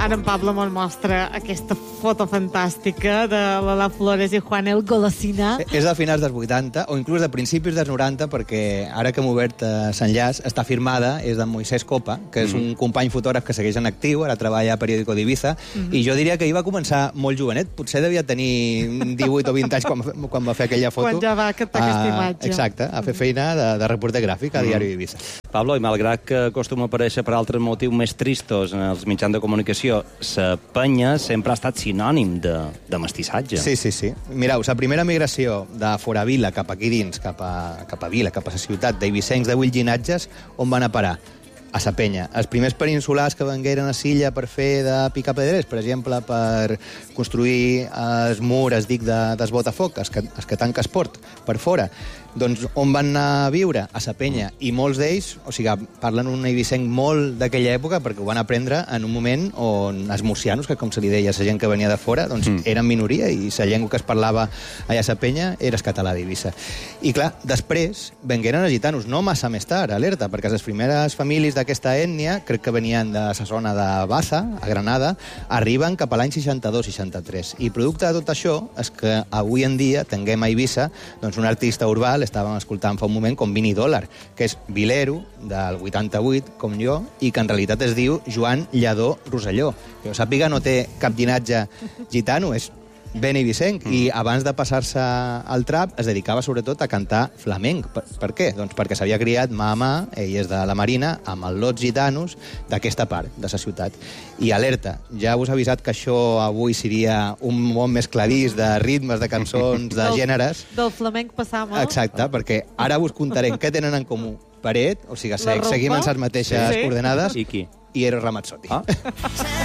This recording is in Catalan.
Ara en Pablo mos mostra aquesta foto fantàstica de Lola Flores i Juan el Golosina. És de finals dels 80, o inclús de principis dels 90, perquè ara que hem obert l'enllaç, està firmada, és d'en Moisés Copa, que és un company fotògraf que segueix en actiu, ara treballa a Periódico d'Ibiza, i jo diria que ell va començar molt jovenet, potser devia tenir 18 o 20 anys quan va fer aquella foto. Quan ja va captar aquesta imatge. Exacte, a fer feina de reporter gràfic a Diari d'Ibiza. Pablo, i malgrat que acostuma a aparèixer per altres motius més tristos en els mitjans de comunicació, la penya sempre ha estat sinònim de mestissatge. Sí. Mireu, la primera migració de fora vila cap aquí dins, cap a vila, cap a la ciutat d'eivissencs de 8 llinatges, on van a parar? A la penya. Els primers peninsulars que vengueren a Silla per fer de picapedrers, per exemple, per construir els murs, dic, des Botafoc, els que tanca esport, per fora. Doncs on van anar a viure? A la penya. I molts d'ells, o sigui, parlen un eivissenc molt d'aquella època perquè ho van aprendre en un moment on els murcianos, que com se li deia, la gent que venia de fora, doncs eren minoria i la llengua que es parlava allà a la penya era el català d'Eivissa. I clar, després vengueren els gitanos, no massa més tard, alerta, perquè les primeres famílies d'aquesta ètnia, crec que venien de la zona de Baza, a Granada, arriben cap a l'any 62-63. I producte de tot això és que avui en dia tinguem a Eivissa doncs, un artista urbà, l'estàvem escoltant fa un moment, com Vini Dòlar, que és vilero, del 88, com jo, i que en realitat es diu Joan Lladó Rosselló. Que jo sàpiga, no té cap llinatge gitano, és ben eivissenc, i abans de passar-se al trap es dedicava sobretot a cantar flamenc. Per què? Doncs perquè s'havia criat mà a mà, ell és de la Marina, amb els lots gitanos d'aquesta part de la ciutat. I alerta, ja us he avisat que això avui seria un món més clarís de ritmes, de cançons, de gèneres. Del flamenc passam, eh? Exacte, perquè ara us contarem què tenen en comú Paret, o sigui, seguim en les mateixes coordenades, i qui? i Eros Ramazzotti.